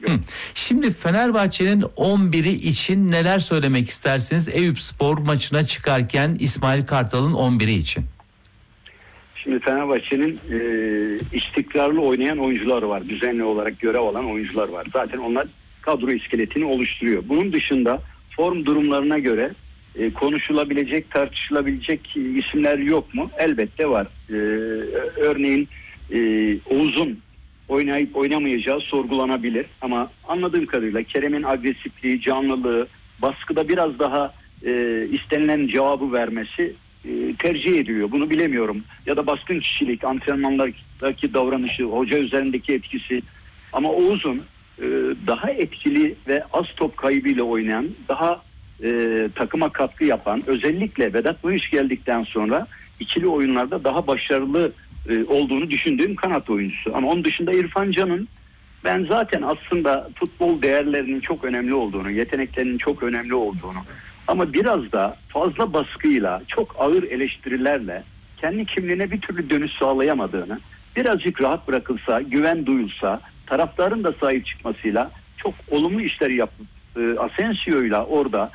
Hı. Şimdi Fenerbahçe'nin 11'i için neler söylemek istersiniz? Eyüpspor maçına çıkarken İsmail Kartal'ın 11'i için. Şimdi Fenerbahçe'nin istikrarlı oynayan oyuncular var. Düzenli olarak görev alan oyuncular var. Zaten onlar kadro iskeletini oluşturuyor. Bunun dışında form durumlarına göre konuşulabilecek, tartışılabilecek isimler yok mu? Elbette var. Örneğin Oğuz'un oynayıp oynamayacağı sorgulanabilir. Ama anladığım kadarıyla Kerem'in agresifliği, canlılığı, baskıda biraz daha istenilen cevabı vermesi tercih ediliyor. Bunu bilemiyorum. Ya da baskın kişilik, antrenmanlardaki davranışı, hoca üzerindeki etkisi. Ama Oğuz'un daha etkili ve az top kaybıyla oynayan, daha takıma katkı yapan, özellikle Vedat Muriç geldikten sonra ikili oyunlarda daha başarılı olduğunu düşündüğüm kanat oyuncusu. Ama onun dışında İrfan Can'ın ben zaten aslında futbol değerlerinin çok önemli olduğunu, yeteneklerinin çok önemli olduğunu ama biraz da fazla baskıyla, çok ağır eleştirilerle kendi kimliğine bir türlü dönüş sağlayamadığını, birazcık rahat bırakılsa, güven duyulsa, taraftarın da sahip çıkmasıyla çok olumlu işler yapıp Asensio'yla orada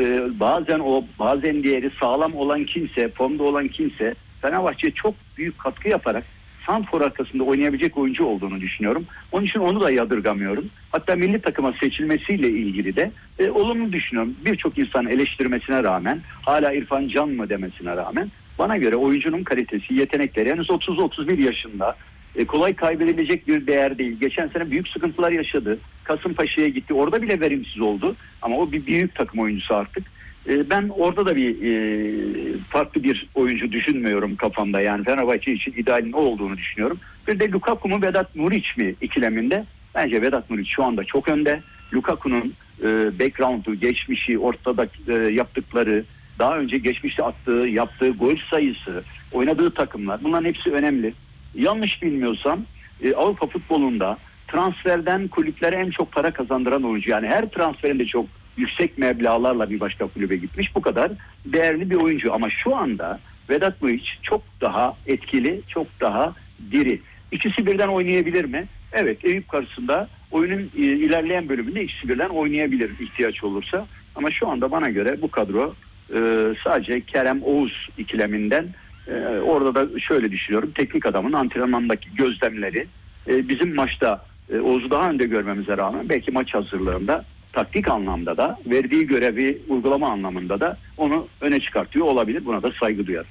bazen diğeri sağlam olan kimse, formda olan kimse Fenerbahçe'ye çok büyük katkı yaparak santrfor arkasında oynayabilecek oyuncu olduğunu düşünüyorum. Onun için onu da yadırgamıyorum. Hatta milli takıma seçilmesiyle ilgili de olumlu düşünüyorum. Birçok insan eleştirmesine rağmen, hala İrfan Can mı demesine rağmen, bana göre oyuncunun kalitesi, yetenekleri henüz 30-31 yaşında, kolay kaybedilecek bir değer değil. Geçen sene büyük sıkıntılar yaşadı. Kasımpaşa'ya gitti. Orada bile verimsiz oldu. Ama o bir büyük takım oyuncusu artık. Ben orada da bir farklı bir oyuncu düşünmüyorum kafamda. Yani Fenerbahçe için idealin o olduğunu düşünüyorum. Bir de Lukaku mu Vedat Muriç mi ikileminde? Bence Vedat Muriç şu anda çok önde. Lukaku'nun background'u, geçmişi, ortada yaptıkları, daha önce geçmişte yaptığı gol sayısı, oynadığı takımlar, bunların hepsi önemli. Yanlış bilmiyorsam Avrupa futbolunda transferden kulüplere en çok para kazandıran oyuncu. Yani her transferinde çok yüksek meblağlarla bir başka kulübe gitmiş. Bu kadar değerli bir oyuncu. Ama şu anda Vedat Muriç çok daha etkili, çok daha diri. İkisi birden oynayabilir mi? Evet, Eyüp karşısında oyunun ilerleyen bölümünde ikisi birden oynayabilir ihtiyaç olursa. Ama şu anda bana göre bu kadro sadece Kerem-Oğuz ikileminden, orada da şöyle düşünüyorum. Teknik adamın antrenmandaki gözlemleri bizim maçta Oğuz'u daha önde görmemize rağmen belki maç hazırlığında taktik anlamda da verdiği görevi uygulama anlamında da onu öne çıkartıyor olabilir. Buna da saygı duyarım.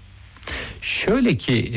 Şöyle ki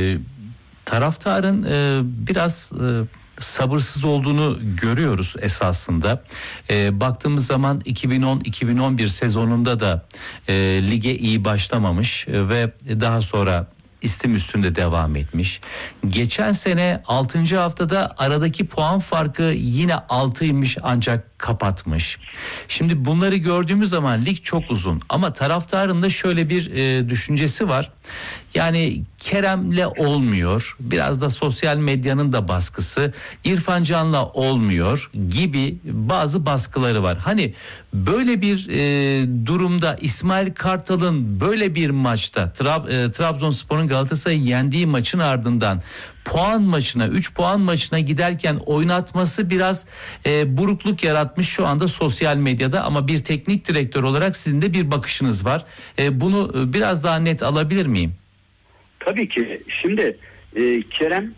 taraftarın biraz sabırsız olduğunu görüyoruz esasında. Baktığımız zaman 2010-2011 sezonunda da lige iyi başlamamış ve daha sonra istim üstünde devam etmiş. Geçen sene 6. haftada aradaki puan farkı yine 6'ymış ancak kapatmış. Şimdi bunları gördüğümüz zaman lig çok uzun ama taraftarın da şöyle bir düşüncesi var. Yani Kerem'le olmuyor. Biraz da sosyal medyanın da baskısı. İrfan Can'la olmuyor gibi bazı baskıları var. Hani böyle bir durumda İsmail Kartal'ın böyle bir maçta Trabzonspor'un Galatasaray'ı yendiği maçın ardından puan maçına, 3 puan maçına giderken oynatması biraz burukluk yaratmış şu anda sosyal medyada, ama bir teknik direktör olarak sizin de bir bakışınız var. Bunu biraz daha net alabilir miyim? Tabii ki. Şimdi Kerem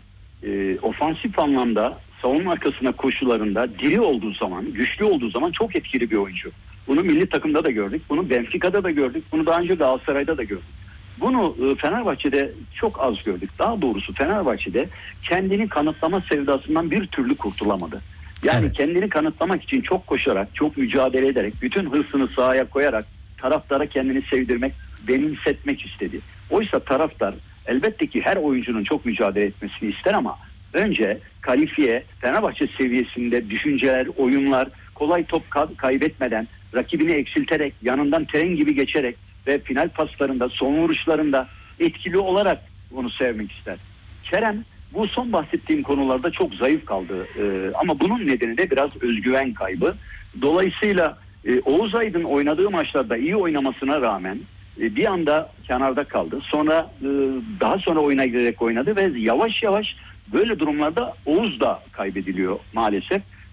ofansif anlamda savunma arkasına koşularında diri olduğu zaman, güçlü olduğu zaman çok etkili bir oyuncu. Bunu milli takımda da gördük. Bunu Benfica'da da gördük. Bunu daha önce Galatasaray'da da gördük. Bunu Fenerbahçe'de çok az gördük. Daha doğrusu Fenerbahçe'de kendini kanıtlama sevdasından bir türlü kurtulamadı. Yani evet, kendini kanıtlamak için çok koşarak, çok mücadele ederek, bütün hırsını sahaya koyarak taraftara kendini sevdirmek, benimsetmek istedi. Oysa taraftar elbette ki her oyuncunun çok mücadele etmesini ister ama önce kalifiye, Fenerbahçe seviyesinde düşünceler, oyunlar, kolay top kaybetmeden, rakibini eksilterek, yanından tren gibi geçerek ve final paslarında, son vuruşlarında etkili olarak onu sevmek ister. Kerem bu son bahsettiğim konularda çok zayıf kaldı. Ama bunun nedeni de biraz özgüven kaybı. Dolayısıyla Oğuz Aydın oynadığı maçlarda iyi oynamasına rağmen bir anda kenarda kaldı. Sonra daha sonra oyuna girerek oynadı ve yavaş yavaş böyle durumlarda Oğuz da kaybediliyor maalesef.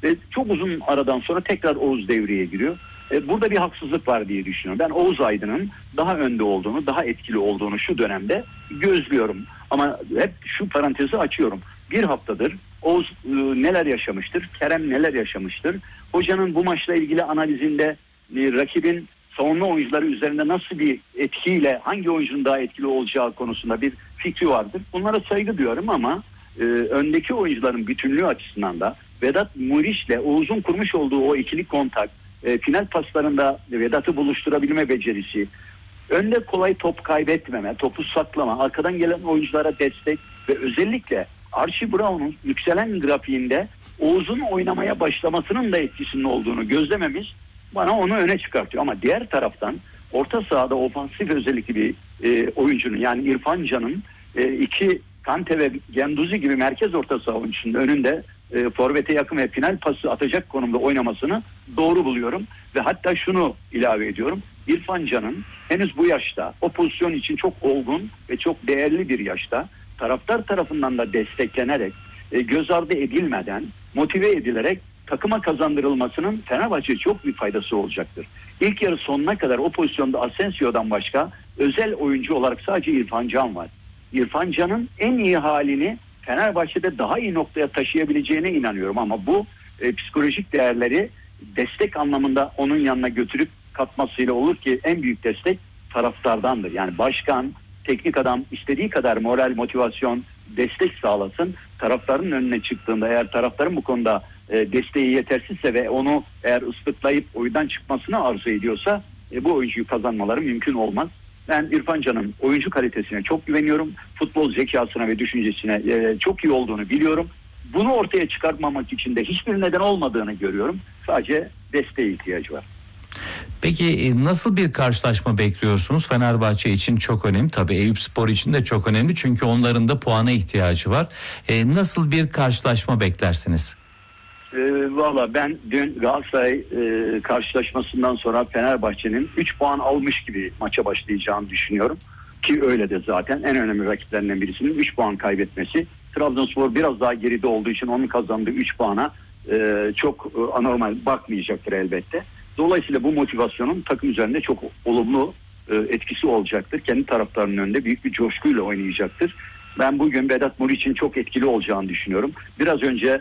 Ve çok uzun aradan sonra tekrar Oğuz devreye giriyor. Burada bir haksızlık var diye düşünüyorum. Ben Oğuz Aydın'ın daha önde olduğunu, daha etkili olduğunu şu dönemde gözlüyorum. Ama hep şu parantezi açıyorum. Bir haftadır Oğuz neler yaşamıştır, Kerem neler yaşamıştır. Hocanın bu maçla ilgili analizinde rakibin savunma oyuncuları üzerinde nasıl bir etkiyle, hangi oyuncunun daha etkili olacağı konusunda bir fikri vardır. Bunlara saygı duyuyorum ama öndeki oyuncuların bütünlüğü açısından da Vedat Muriç'le Oğuz'un kurmuş olduğu o ikili kontak, final paslarında Vedat'ı buluşturabilme becerisi, önde kolay top kaybetmeme, topu saklama, arkadan gelen oyunculara destek ve özellikle Archie Brown'un yükselen grafiğinde Oğuz'un oynamaya başlamasının da etkisinin olduğunu gözlememiz bana onu öne çıkartıyor. Ama diğer taraftan orta sahada ofansif özellikli bir oyuncunun, yani İrfan Can'ın iki Kante ve Genduzi gibi merkez orta saha oyuncusunun önünde forvete yakın ve final pası atacak konumda oynamasını doğru buluyorum. Ve hatta şunu ilave ediyorum. İrfan Can'ın henüz bu yaşta, o pozisyon için çok olgun ve çok değerli bir yaşta, taraftar tarafından da desteklenerek, göz ardı edilmeden, motive edilerek takıma kazandırılmasının Fenerbahçe'ye çok büyük faydası olacaktır. İlk yarı sonuna kadar o pozisyonda Asensio'dan başka özel oyuncu olarak sadece İrfan Can var. İrfan Can'ın en iyi halini Fenerbahçe'de daha iyi noktaya taşıyabileceğine inanıyorum ama bu psikolojik değerleri destek anlamında onun yanına götürüp katmasıyla olur ki en büyük destek taraftardandır. Yani başkan, teknik adam istediği kadar moral, motivasyon, destek sağlasın. Taraftarın önüne çıktığında, eğer taraftarın bu konuda desteği yetersizse ve onu eğer ıslıklayıp oyundan çıkmasını arzu ediyorsa bu oyuncuyu kazanmaları mümkün olmaz. Ben İrfan Can'ın oyuncu kalitesine çok güveniyorum. Futbol zekasına ve düşüncesine çok iyi olduğunu biliyorum. Bunu ortaya çıkartmamak için de hiçbir neden olmadığını görüyorum. Sadece desteğe ihtiyacı var. Peki nasıl bir karşılaşma bekliyorsunuz? Fenerbahçe için çok önemli. Tabii Eyüpspor için de çok önemli. Çünkü onların da puana ihtiyacı var. Nasıl bir karşılaşma beklersiniz? Valla ben dün Galatasaray karşılaşmasından sonra Fenerbahçe'nin 3 puan almış gibi maça başlayacağını düşünüyorum. Ki öyle de zaten en önemli rakiplerinden birisinin 3 puan kaybetmesi. Trabzonspor biraz daha geride olduğu için onun kazandığı 3 puana çok anormal bakmayacaktır elbette. Dolayısıyla bu motivasyonun takım üzerinde çok olumlu etkisi olacaktır. Kendi taraftarının önünde büyük bir coşkuyla oynayacaktır. Ben bugün Vedat Muriç'in çok etkili olacağını düşünüyorum. Biraz önce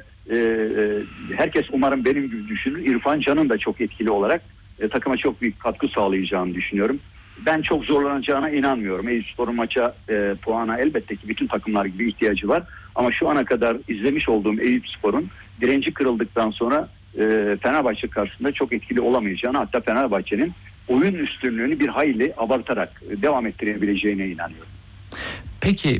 herkes umarım benim gibi düşünür. İrfan Can'ın da çok etkili olarak takıma çok büyük katkı sağlayacağını düşünüyorum. Ben çok zorlanacağına inanmıyorum. Eyüpspor'un maça puana elbette ki bütün takımlar gibi ihtiyacı var. Ama şu ana kadar izlemiş olduğum Eyüpspor'un direnci kırıldıktan sonra Fenerbahçe karşısında çok etkili olamayacağını, hatta Fenerbahçe'nin oyun üstünlüğünü bir hayli abartarak devam ettirebileceğine inanıyorum. Peki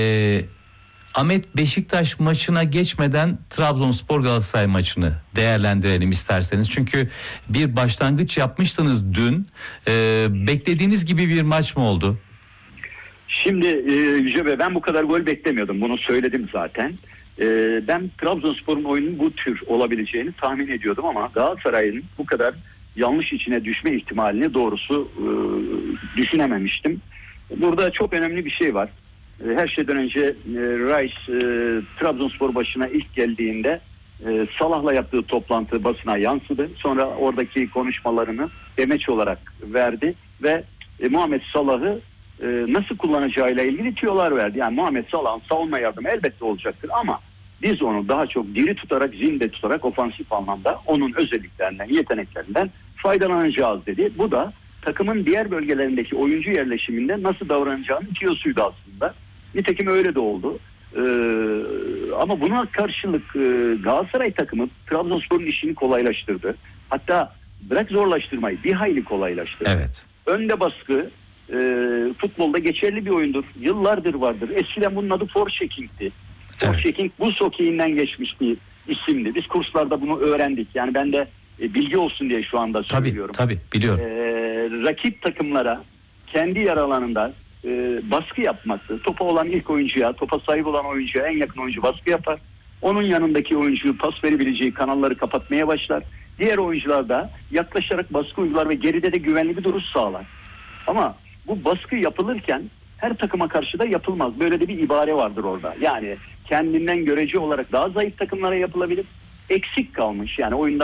Ahmet, Beşiktaş maçına geçmeden Trabzonspor Galatasaray maçını değerlendirelim isterseniz. Çünkü bir başlangıç yapmıştınız dün. Beklediğiniz gibi bir maç mı oldu? Şimdi Yüce Bey, ben bu kadar gol beklemiyordum. Bunu söyledim zaten. Ben Trabzonspor'un oyunun bu tür olabileceğini tahmin ediyordum ama Galatasaray'ın bu kadar yanlış içine düşme ihtimalini doğrusu düşünememiştim. Burada çok önemli bir şey var. Her şeyden önce Rice Trabzonspor başına ilk geldiğinde Salah'la yaptığı toplantı basına yansıdı. Sonra oradaki konuşmalarını demeç olarak verdi ve Muhammed Salah'ı nasıl kullanacağıyla ilgili tüyolar verdi. Yani Muhammed Salah'ın savunma yardımı elbette olacaktır ama biz onu daha çok diri tutarak, zinde tutarak ofansif anlamda onun özelliklerinden, yeteneklerinden faydalanacağız dedi. Bu da takımın diğer bölgelerindeki oyuncu yerleşiminde nasıl davranacağının tüyosuydu aslında. Nitekim öyle de oldu. Ama buna karşılık Galatasaray takımı Trabzonspor'un işini kolaylaştırdı. Hatta bırak zorlaştırmayı, bir hayli kolaylaştırdı. Evet. Önde baskı futbolda geçerli bir oyundur. Yıllardır vardır. Eskiden bunun adı forechecking''ti. Forechecking buz hokeyinden geçmiş bir isimdi. Biz kurslarda bunu öğrendik. Yani ben de bilgi olsun diye şu anda söylüyorum. Tabii biliyorum. Rakip takımlara kendi yer alanında baskı yapması, topa olan ilk oyuncuya, topa sahip olan oyuncuya en yakın oyuncu baskı yapar. Onun yanındaki oyuncu pas verebileceği kanalları kapatmaya başlar. Diğer oyuncular da yaklaşarak baskı uygular ve geride de güvenli bir duruş sağlar. Ama bu baskı yapılırken her takıma karşı da yapılmaz. Böyle de bir ibare vardır orada. Yani kendinden görece olarak daha zayıf takımlara yapılabilir. eksik kalmış. Yani oyundan